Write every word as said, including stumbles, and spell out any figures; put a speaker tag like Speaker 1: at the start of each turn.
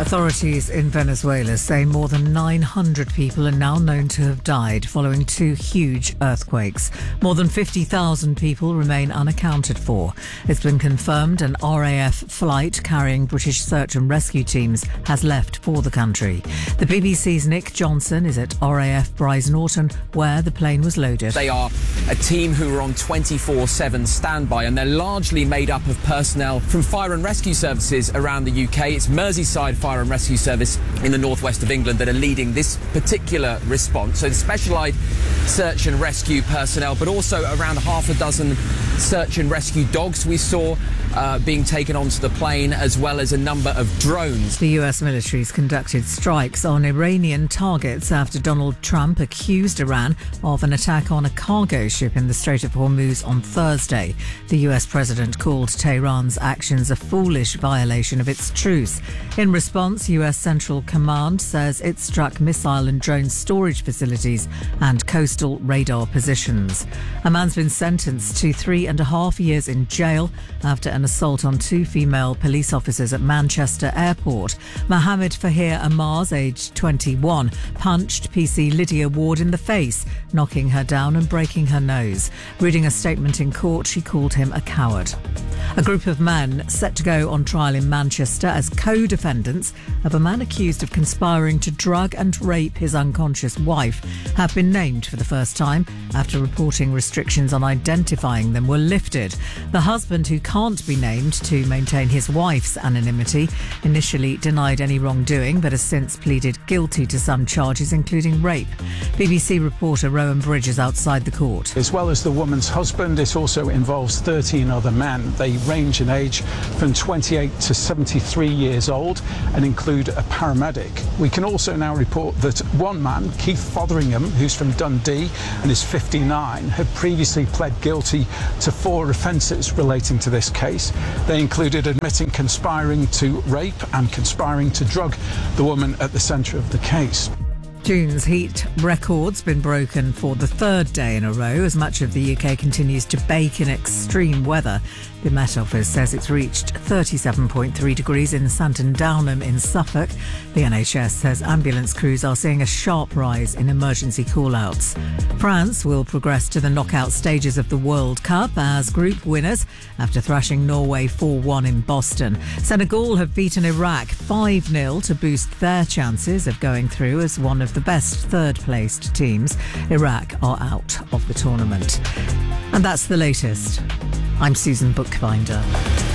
Speaker 1: Authorities in Venezuela say more than nine hundred people are now known to have died following two huge earthquakes. More than fifty thousand people remain unaccounted for. It's been confirmed an R A F flight carrying British search and rescue teams has left for the country. The B B C's Nick Johnson is at R A F Brize Norton, where the plane was loaded.
Speaker 2: They are a team who are on twenty-four seven standby, and they're largely made up of personnel from fire and rescue services around the U K. It's Merseyside Fire and Rescue Service in the northwest of England that are leading this particular response. So the specialised search and rescue personnel, but also around half a dozen search and rescue dogs we saw uh, being taken onto the plane, as well as a number of drones.
Speaker 1: The U S military's conducted strikes on Iranian targets after Donald Trump accused Iran of an attack on a cargo ship in the Strait of Hormuz on Thursday. The U S president called Tehran's actions a foolish violation of its truce. In response, U S Central Command says it struck missile and drone storage facilities and coastal radar positions. A man's been sentenced to three and a half years in jail after an assault on two female police officers at Manchester Airport. Mohammed Fahir Ammars, aged twenty-one, punched P C Lydia Ward in the face, knocking her down and breaking her nose. Reading a statement in court, she called him a coward. A group of men set to go on trial in Manchester as co-defendants of a man accused of conspiring to drug and rape his unconscious wife have been named for the first time after reporting restrictions on identifying them were lifted. The husband, who can't be named to maintain his wife's anonymity, initially denied any wrongdoing but has since pleaded guilty to some charges, including rape. B B C reporter Rowan Bridge is outside the court.
Speaker 3: As well as the woman's husband, it also involves thirteen other men. They range in age from twenty-eight to seventy-three years old and include a paramedic. We can also now report that one man, Keith Fotheringham, who's from Dundee and is fifty-nine, had previously pled guilty to four offences relating to this case. They included admitting conspiring to rape and conspiring to drug the woman at the centre of the case.
Speaker 1: June's heat record's been broken for the third day in a row as much of the U K continues to bake in extreme weather. The Met Office says it's reached thirty-seven point three degrees in Santon Downham in Suffolk. The N H S says ambulance crews are seeing a sharp rise in emergency call-outs. France will progress to the knockout stages of the World Cup as group winners after thrashing Norway four one in Boston. Senegal have beaten Iraq five nil to boost their chances of going through as one of the best third-placed teams. Iraq are out of the tournament. And that's the latest. I'm Susan Bookbinder.